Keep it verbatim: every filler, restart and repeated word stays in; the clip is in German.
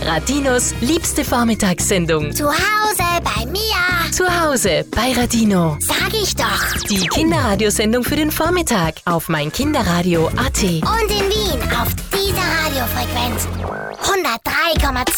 Radinos liebste Vormittagssendung. Zu Hause bei mir. Zu Hause bei Radino. Sag ich doch. Die Kinderradiosendung für den Vormittag auf meinkinderradio punkt at. Und in Wien auf dieser Radiofrequenz hundertdrei Komma zwei.